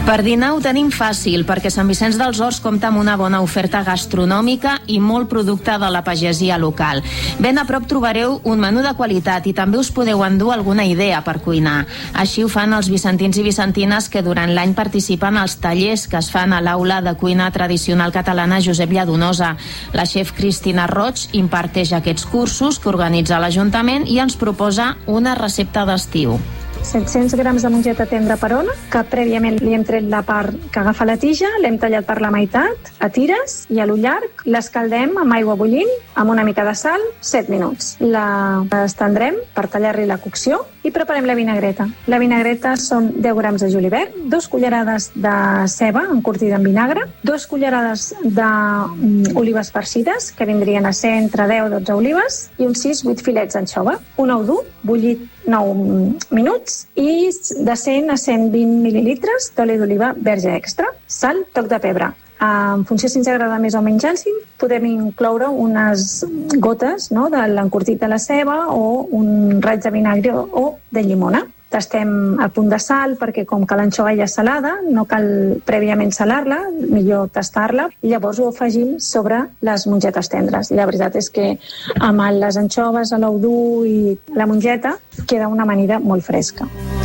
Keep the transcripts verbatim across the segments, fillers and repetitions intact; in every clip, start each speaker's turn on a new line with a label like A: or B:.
A: Per dinar ho tenim fàcil, perquè Sant Vicenç dels Horts compta amb una bona oferta gastronòmica i molt producte de la pagesia local. Ben a prop trobareu un menú de qualitat i també us podeu endur alguna idea per cuinar. Així ho fan els vicentins i vicentines que durant l'any participen als tallers que es fan a l'aula de cuina tradicional catalana Josep Lladonosa. La xef Cristina Roig imparteix aquests cursos que organitza l'Ajuntament i ens proposa una recepta d'estiu.
B: set-cents grams de mongeta tendra per ona, que prèviament li hem tret la part que agafa la tija, l'hem tallat per la meitat, a tires i a l'ull llarg, l'escaldem amb aigua bullint, amb una mica de sal, set minuts. La estendrem per tallar-li la cocció i preparem la vinagreta. La vinagreta són deu grams de julivert, dos cullerades de ceba encurtida en vinagre, dos cullerades d'olives farcides, que vindrien a ser entre deu i dotze olives, i uns sis vuit filets d'anxova, un ou dur, bullit nou minuts, i de cent a cent vint mil·lilitres d'oli d'oliva verge extra, sal, toc de pebre. En funció si ens agrada més o menys àcid, podem incloure unes gotes, no?, de l'encurtit de la ceba o un raig de vinagre o de llimona. Tastem a punt de sal perquè com que l'anxova ja és salada, no cal prèviament salar-la, millor tastar-la, i llavors ho afegim sobre les mongetes tendres. I la veritat és que amb les anxoves, l'ou dur i la mongeta queda una amanida molt fresca.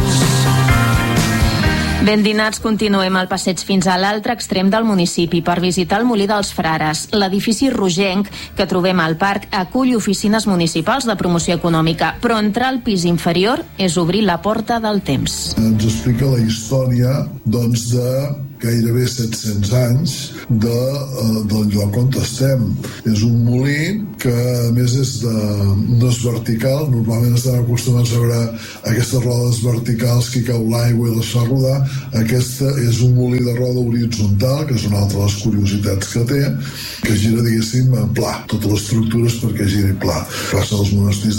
A: Ben dinats, continuem el passeig fins a l'altre extrem del municipi per visitar el Molí dels Frares. L'edifici rogenc que trobem al parc acull oficines municipals de promoció econòmica, però entrar al pis inferior és obrir la porta del temps.
C: Ens explica la història, doncs, de gairebé set-cents anys de, uh, del lloc on estem. És un molí que a més és de, no és vertical, normalment estem acostumats a veure aquestes rodes verticals que cau l'aigua i les fa rodar. Aquesta és un molí de roda horitzontal, que és una altra de les curiositats que té, que gira, diguéssim, pla, totes les estructures perquè giri pla. Passa als monestirs